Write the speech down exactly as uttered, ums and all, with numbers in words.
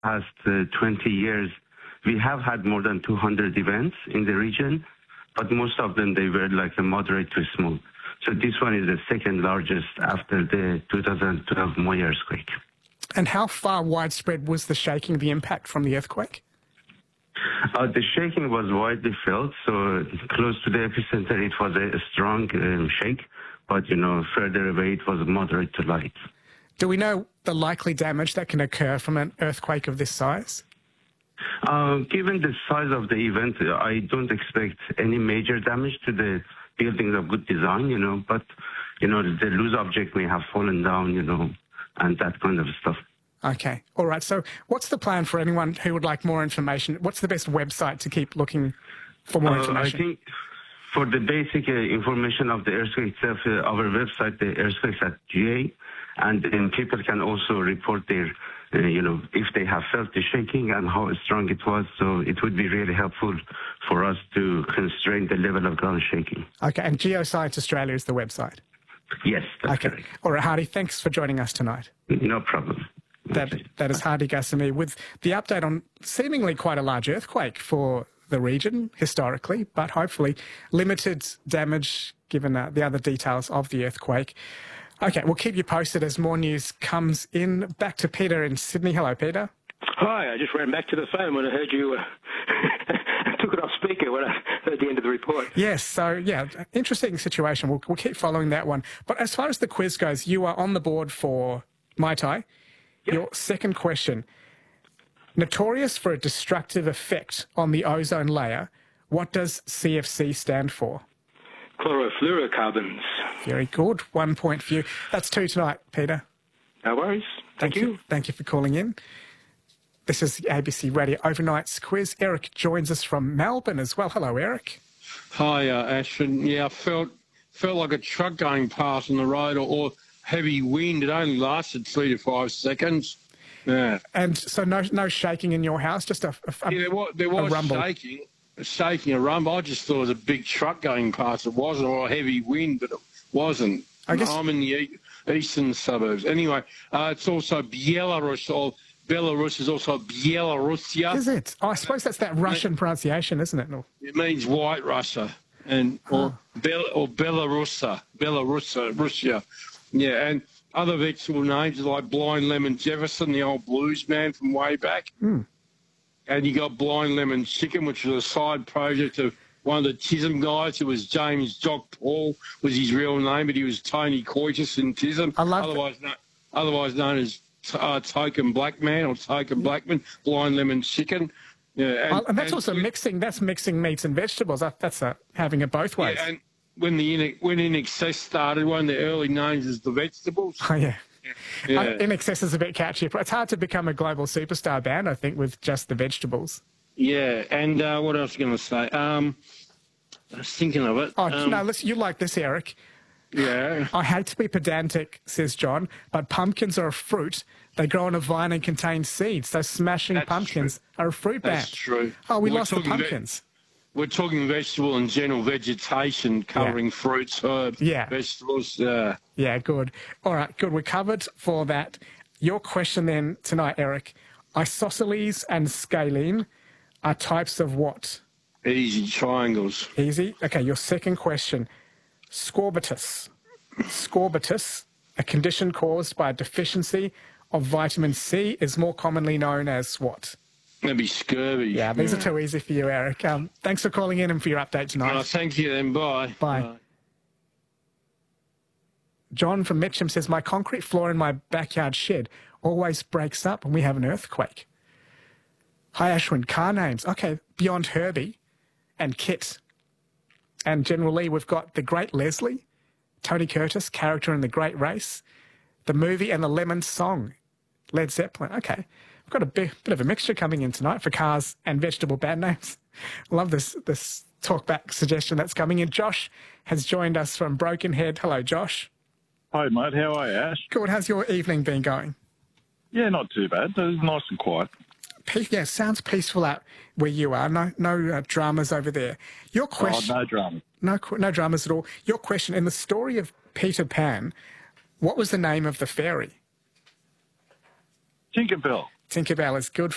past uh, twenty years, we have had more than two hundred events in the region, but most of them, they were like a moderate to small. So this one is the second largest after the two thousand twelve Moya earthquake. And how far widespread was the shaking, the impact from the earthquake? Uh, the shaking was widely felt, so close to the epicenter it was a strong um, shake, but, you know, further away it was moderate to light. Do we know the likely damage that can occur from an earthquake of this size? Uh, given the size of the event, I don't expect any major damage to the buildings of good design, you know, but, you know, the loose object may have fallen down, you know, and that kind of stuff. Okay. All right. So what's the plan for anyone who would like more information? What's the best website to keep looking for more uh, information? I think for the basic uh, information of the earthquake itself, uh, our website, the earthquakes at G A, and then people can also report their, uh, you know, if they have felt the shaking and how strong it was. So it would be really helpful for us to constrain the level of ground shaking. Okay. And Geoscience Australia is the website? Yes, that's okay. correct. All right, Hardy, thanks for joining us tonight. No problem. That, that is Hardy Ghassemi with the update on seemingly quite a large earthquake for the region historically, but hopefully limited damage given uh, the other details of the earthquake. Okay, we'll keep you posted as more news comes in. Back to Peter in Sydney. Hello, Peter. Hi, I just ran back to the phone when I heard you uh, took it off speaker when I heard the end of the report. Yes, so yeah, interesting situation. We'll, we'll keep following that one. But as far as the quiz goes, you are on the board for Mai Tai. Yep. Your second question. Notorious for a destructive effect on the ozone layer, what does C F C stand for? Chlorofluorocarbons. Very good. One point for you. That's two tonight, Peter. No worries. Thank, Thank you. you. Thank you for calling in. This is the A B C Radio Overnights quiz. Eric joins us from Melbourne as well. Hello, Eric. Hi, uh, Ashton. Yeah, I felt felt like a truck going past on the road or, or heavy wind. It only lasted three to five seconds. Yeah. And so no no shaking in your house, just a, a, yeah, there was, there was shaking, shaking, a rumble. I just thought it was a big truck going past. It wasn't, or a heavy wind, but it wasn't. I guess I'm in the eastern suburbs. Anyway, uh, it's also Belarus, or Belarus is also Belarusia. Is it? Oh, I suppose that's that Russian pronunciation, isn't it? No. It means White Russia, and or, oh. Bel, or Belarusa, Belarusa, Russia. Yeah, and other vegetable names are like Blind Lemon Jefferson, the old blues man from way back. Mm. And you got Blind Lemon Chicken, which was a side project of one of the Chisholm guys who was James Jock Paul, was his real name, but he was Tony Coitus in Chisholm. I love otherwise, no, otherwise known as uh, Token Black Man or Token Blackman, Blind Lemon Chicken. Yeah, and, well, and that's and also we, mixing. That's mixing meats and vegetables. That, that's a, having it both ways. Yeah, and when the in, when In Excess started, one of the early names is the vegetables. Oh yeah. Yeah. Uh, In Excess is a bit catchy. It's hard to become a global superstar band, I think, with just the vegetables. Yeah, and uh, what else was I going to say? Um, I was thinking of it. Oh, um, no, listen, you like this, Eric. Yeah. I hate to be pedantic, says John, but pumpkins are a fruit. They grow on a vine and contain seeds. So smashing That's pumpkins true. are a fruit band. That's true. Oh, we We're lost the pumpkins. We're talking vegetable and general vegetation covering yeah. fruits, herbs, yeah. vegetables. Uh, yeah, good. All right, good. We're covered for that. Your question then tonight, Eric. Isosceles and scalene are types of what? Easy triangles. Easy. Okay, your second question. Scorbutus. Scorbutus, a condition caused by a deficiency of vitamin C, is more commonly known as what? Maybe scurvy. Yeah, these yeah. are too easy for you, Eric. Um, thanks for calling in and for your update tonight. Oh, thank you then. Bye. Bye. Bye. John from Mitcham says, my concrete floor in my backyard shed always breaks up when we have an earthquake. Hi, Ashwin. Car names. Okay, beyond Herbie and Kit. And General Lee, we've got The Great Leslie, Tony Curtis, character in The Great Race, the movie and the Lemon Song, Led Zeppelin. Okay. We've got a bit, bit of a mixture coming in tonight for cars and vegetable band names. Love this this talkback suggestion that's coming in. Josh has joined us from Broken Head. Hello, Josh. Hi, mate. How are you, Ash? Good. How's your evening been going? Yeah, not too bad. It's nice and quiet. Pe- yeah, sounds peaceful out where you are. No no uh, dramas over there. Your question... Oh, no dramas. No, no dramas at all. Your question, in the story of Peter Pan, what was the name of the fairy? Tinkerbell. Tinkerbell is good